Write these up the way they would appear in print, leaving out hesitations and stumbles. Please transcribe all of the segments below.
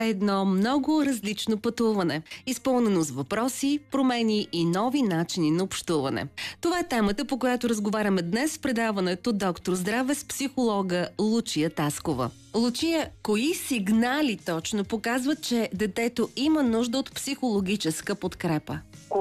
Едно много различно пътуване, изпълнено с въпроси, промени и нови начини на общуване. Това е темата, по която разговаряме днес в предаването Доктор Здраве с психолога Лучия Таскова. Лучия, кои сигнали точно показват, че детето има нужда от психологическа подкрепа?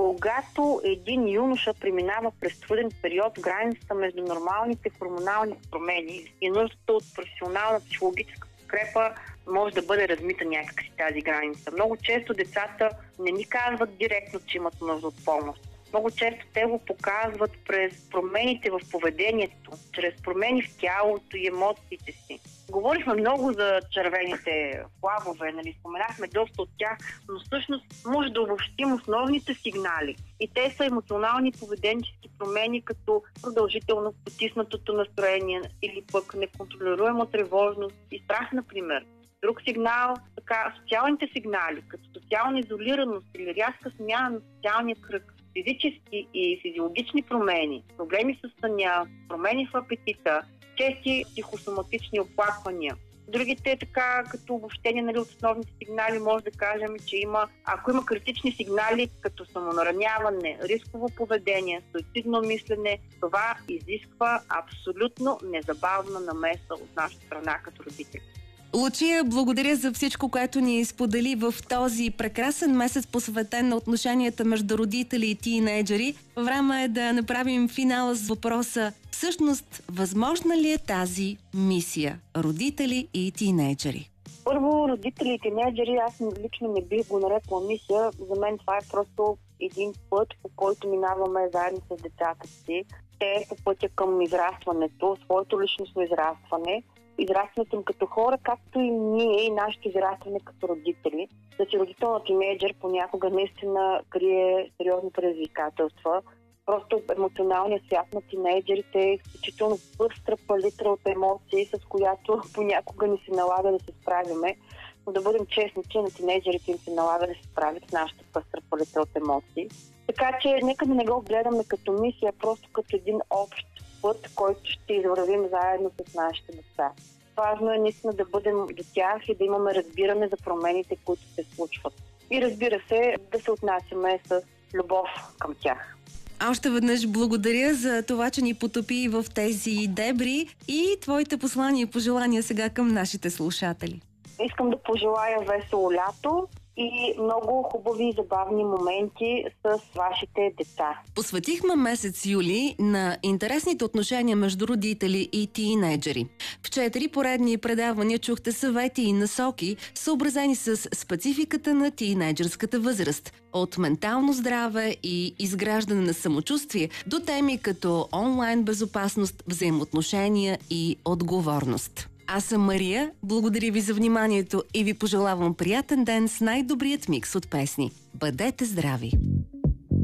Когато един юноша преминава през труден период, границата между нормалните хормонални промени и нуждата от професионална психологическа подкрепа може да бъде размита някакси тази граница. Много често децата не ни казват директно, че имат нужда от помощ. Много често те го показват през промените в поведението, чрез промени в тялото и емоциите си. Говорихме много за червените флагове, споменахме доста от тях, но всъщност може да обобщим основните сигнали. И те са емоционални поведенчески промени, като продължително потиснатото настроение или пък неконтролируема тревожност и страх, например. Друг сигнал, социалните сигнали, като социална изолираност или рязка смяна на социалния кръг, физически и физиологични промени, проблеми с съня, промени в апетита, чести психосоматични оплаквания. Другите, като обобщение от основните сигнали, може да кажем, че ако има критични сигнали, като самонараняване, рисково поведение, суицидно мислене, това изисква абсолютно незабавна намеса от наша страна като родители. Лучия, благодаря за всичко, което ни сподели в този прекрасен месец, посветен на отношенията между родители и тийнейджери. Време е да направим финала с въпроса: всъщност, възможна ли е тази мисия родители и тийнейджери? Първо, родители и тийнейджери, аз лично не бих го нарекла мисия. За мен това е просто един път, по който минаваме заедно с децата си. Те по пътя към израстването, своето личностно израстване, израстването им като хора, както и ние и нашето израстване като родители. Да си родител на тийнейджър понякога наистина крие сериозни предизвикателства. Просто емоционалният свят на тийнейджерите е изключително пъстра палитра от емоции, с която понякога ни се налага да се справяме. Но да бъдем честни, че на тийнейджерите им се налага да се справят с нашата пъстра палитра от емоции. Така че нека да не го гледаме като мисия, просто като един общ път, който ще извървим заедно с нашите деца. Важно е наистина да бъдем до тях и да имаме разбиране за промените, които се случват. И разбира се, да се отнасяме с любов към тях. Още веднъж благодаря за това, че ни потопи в тези дебри и твоите послания и пожелания сега към нашите слушатели. Искам да пожелая весело лято и много хубави и забавни моменти с вашите деца. Посветихме месец юли на интересните отношения между родители и тийнейджери. В 4 поредни предавания чухте съвети и насоки, съобразени с спецификата на тийнейджърската възраст. От ментално здраве и изграждане на самочувствие до теми като онлайн безопасност, взаимоотношения и отговорност. Аз съм Мария, благодаря ви за вниманието и ви пожелавам приятен ден с най-добрият микс от песни. Бъдете здрави!